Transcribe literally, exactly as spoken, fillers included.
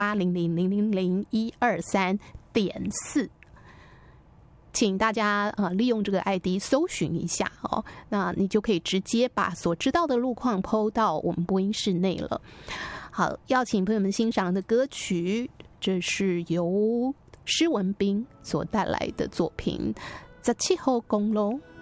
八零零零零零一二三点四。请大家呃利用这个 I D 搜寻一下哦，那你就可以直接把所知道的路况 po 到我们播音室内了。好，要请朋友们欣赏的歌曲，这是由施文彬所带来的作品《十七号公路》。